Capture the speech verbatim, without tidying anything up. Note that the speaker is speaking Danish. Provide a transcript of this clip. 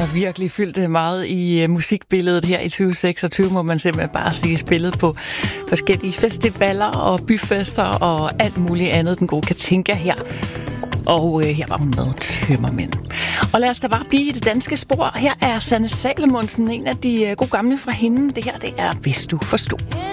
der virkelig fyldt meget i musikbilledet her i tyve seksogtyve, må man simpelthen bare sige, spillet på forskellige festivaler og byfester og alt muligt andet, den gode Katinka her. Og øh, her var hun med Tømmermænd. Og lad os da bare blive i det danske spor. Her er Sanne Salomonsen, en af de øh, gode gamle fra hende. Det her, det er Hvis du forstod.